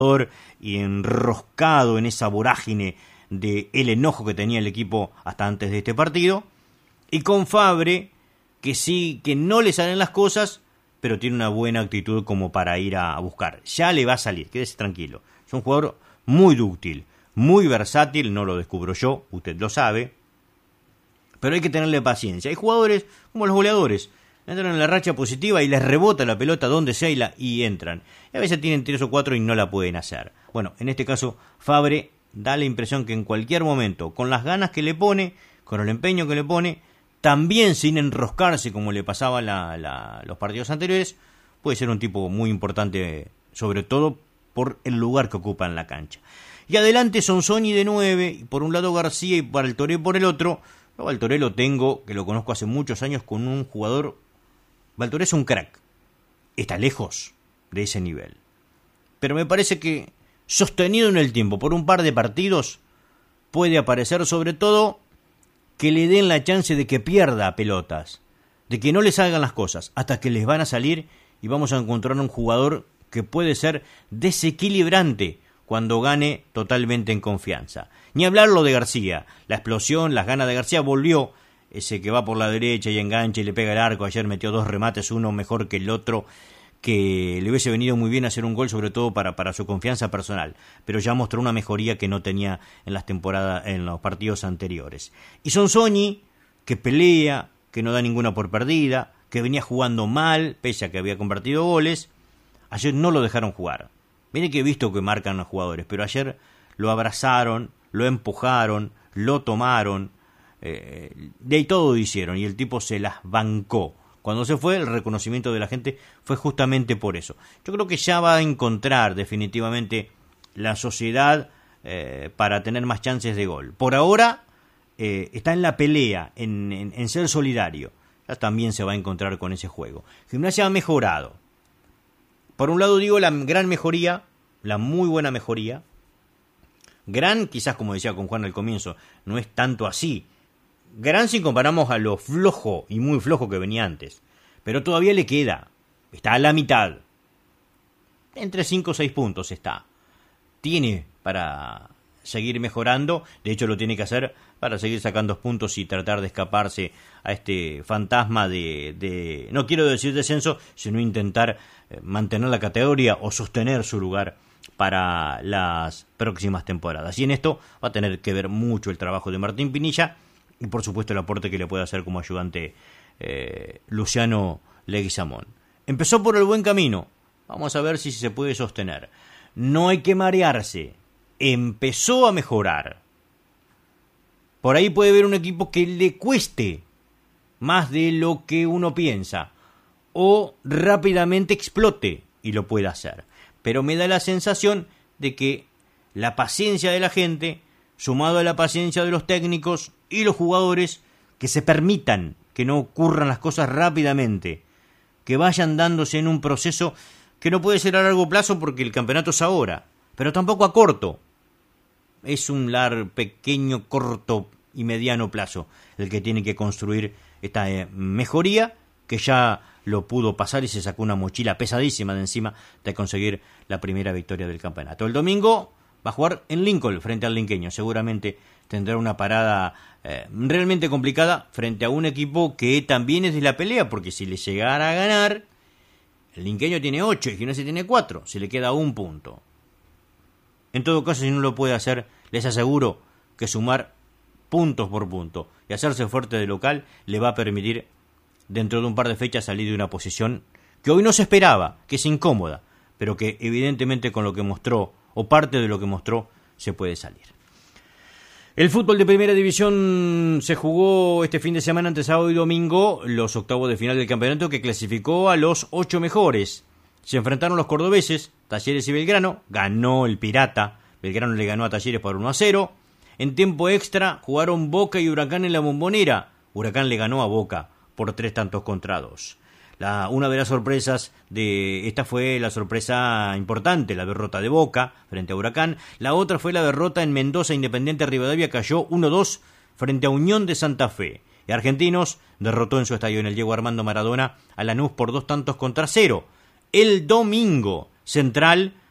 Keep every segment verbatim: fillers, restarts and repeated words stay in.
y enroscado en esa vorágine del enojo que tenía el equipo hasta antes de este partido, y con Fabre, que sí, que no le salen las cosas, pero tiene una buena actitud como para ir a buscar. Ya le va a salir, quédese tranquilo. Es un jugador muy dúctil, muy versátil, no lo descubro yo, usted lo sabe, pero hay que tenerle paciencia. Hay jugadores como los goleadores, entran en la racha positiva y les rebota la pelota donde sea y, la, y entran. Y a veces tienen tres o cuatro y no la pueden hacer. Bueno, en este caso, Fabre da la impresión que en cualquier momento, con las ganas que le pone, con el empeño que le pone, también sin enroscarse como le pasaba la, la, los partidos anteriores, puede ser un tipo muy importante, sobre todo por el lugar que ocupa en la cancha. Y adelante Sonsoni de nueve, y por un lado García y para el Toré por el otro. Yo al Toré lo tengo, que lo conozco hace muchos años, con un jugador. Valtoré es un crack, está lejos de ese nivel, pero me parece que sostenido en el tiempo por un par de partidos puede aparecer, sobre todo que le den la chance de que pierda pelotas, de que no le salgan las cosas hasta que les van a salir, y vamos a encontrar un jugador que puede ser desequilibrante cuando gane totalmente en confianza. Ni hablar lo de García, la explosión, las ganas de García, volvió. Ese que va por la derecha y engancha y le pega el arco. Ayer metió dos remates, uno mejor que el otro, que le hubiese venido muy bien hacer un gol, sobre todo para, para su confianza personal. Pero ya mostró una mejoría que no tenía en las temporadas, en los partidos anteriores. Y Sonsoni, que pelea, que no da ninguna por perdida, que venía jugando mal, pese a que había convertido goles. Ayer no lo dejaron jugar. Mire que he visto que marcan los jugadores, pero ayer lo abrazaron, lo empujaron, lo tomaron. Eh, de ahí todo hicieron y el tipo se las bancó. Cuando se fue, el reconocimiento de la gente fue justamente por eso. Yo creo que ya va a encontrar definitivamente la sociedad eh, para tener más chances de gol. Por ahora eh, está en la pelea, en, en, en ser solidario. Ya también se va a encontrar con ese juego. Gimnasia ha mejorado. Por un lado digo la gran mejoría, la muy buena mejoría. Gran, quizás como decía con Juan al comienzo, no es tanto así. Gran si comparamos a lo flojo y muy flojo que venía antes. Pero todavía le queda. Está a la mitad. Entre cinco o seis puntos está. Tiene para seguir mejorando. De hecho lo tiene que hacer para seguir sacando puntos y tratar de escaparse a este fantasma de... de no quiero decir descenso, sino intentar mantener la categoría o sostener su lugar para las próximas temporadas. Y en esto va a tener que ver mucho el trabajo de Martín Pinilla. Y por supuesto el aporte que le puede hacer como ayudante eh, Luciano Leguizamón. Empezó por el buen camino. Vamos a ver si se puede sostener. No hay que marearse. Empezó a mejorar. Por ahí puede haber un equipo que le cueste más de lo que uno piensa. O rápidamente explote y lo pueda hacer. Pero me da la sensación de que la paciencia de la gente, sumado a la paciencia de los técnicos y los jugadores, que se permitan que no ocurran las cosas rápidamente, que vayan dándose en un proceso que no puede ser a largo plazo porque el campeonato es ahora, pero tampoco a corto. Es un largo, pequeño, corto y mediano plazo el que tiene que construir esta eh, mejoría, que ya lo pudo pasar y se sacó una mochila pesadísima de encima de conseguir la primera victoria del campeonato. El domingo va a jugar en Lincoln frente al linqueño. Seguramente tendrá una parada eh, realmente complicada frente a un equipo que también es de la pelea, porque si le llegara a ganar, el linqueño tiene ocho y Gimnasia tiene cuatro, se le queda un punto. En todo caso, si no lo puede hacer, les aseguro que sumar puntos por punto y hacerse fuerte de local le va a permitir dentro de un par de fechas salir de una posición que hoy no se esperaba, que es incómoda, pero que evidentemente con lo que mostró, o parte de lo que mostró, se puede salir. El fútbol de primera división se jugó este fin de semana, entre sábado y domingo, los octavos de final del campeonato que clasificó a los ocho mejores. Se enfrentaron los cordobeses, Talleres y Belgrano, ganó el Pirata, Belgrano le ganó a Talleres por uno a cero. En tiempo extra jugaron Boca y Huracán en la Bombonera, Huracán le ganó a Boca por tres tantos contra dos. La, una de las sorpresas de esta fue la sorpresa importante, la derrota de Boca frente a Huracán. La otra fue la derrota en Mendoza. Independiente Rivadavia cayó uno dos frente a Unión de Santa Fe. Y Argentinos derrotó en su estadio en el Diego Armando Maradona a Lanús por dos tantos contra cero. El domingo, Central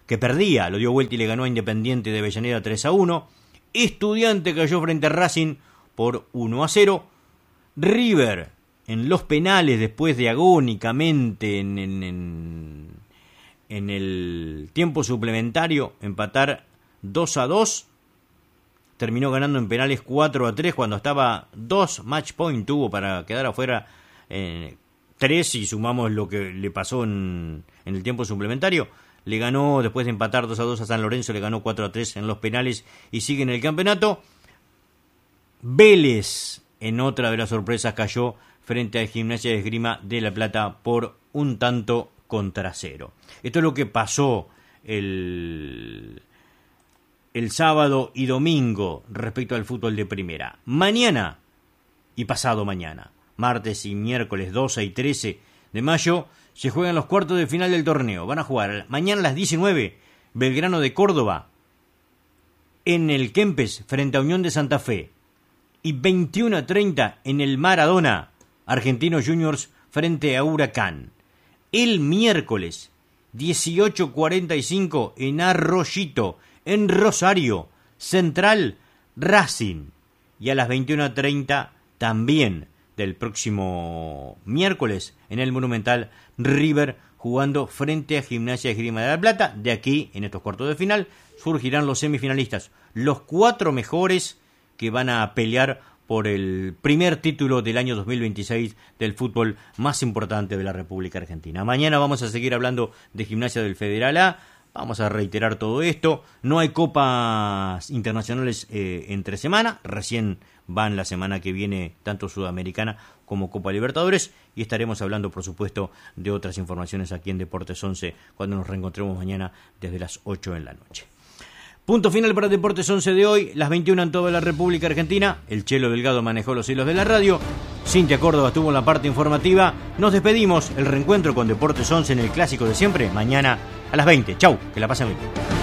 que perdía, lo dio vuelta y le ganó a Independiente de Avellaneda tres a uno. Estudiante cayó frente a Racing por uno a cero. River en los penales, después de agónicamente en, en, en, en el tiempo suplementario empatar dos a dos, terminó ganando en penales cuatro a tres cuando estaba dos match point tuvo para quedar afuera, eh, tres si sumamos lo que le pasó en, en el tiempo suplementario. Le ganó, después de empatar dos a dos a San Lorenzo, le ganó cuatro a tres en los penales y sigue en el campeonato. Vélez, en otra de las sorpresas, cayó frente a Gimnasia de Esgrima de La Plata por un tanto contra cero. Esto es lo que pasó el, el sábado y domingo respecto al fútbol de primera. Mañana y pasado mañana, martes y miércoles doce y trece de mayo, se juegan los cuartos de final del torneo. Van a jugar mañana a las diecinueve, Belgrano de Córdoba en el Kempes frente a Unión de Santa Fe. Y veintiuno a treinta en el Maradona, Argentinos Juniors frente a Huracán. El miércoles, dieciocho cuarenta y cinco en Arroyito, en Rosario, Central Racing. Y a las veintiuno a treinta también del próximo miércoles en el Monumental, River jugando frente a Gimnasia de Esgrima de La Plata. De aquí, en estos cuartos de final, surgirán los semifinalistas, los cuatro mejores que van a pelear por el primer título del año dos mil veintiséis del fútbol más importante de la República Argentina. Mañana vamos a seguir hablando de Gimnasia del Federal A. Vamos a reiterar todo esto. No hay copas internacionales eh, entre semana. Recién van la semana que viene tanto Sudamericana como Copa Libertadores. Y estaremos hablando, por supuesto, de otras informaciones aquí en Deportes once cuando nos reencontremos mañana desde las ocho en la noche. Punto final para Deportes once de hoy, las veintiuna en toda la República Argentina. El Chelo Delgado manejó los hilos de la radio. Cintia Córdoba estuvo en la parte informativa. Nos despedimos. El reencuentro con Deportes once en el clásico de siempre, mañana a las veinte. Chau, que la pasen bien.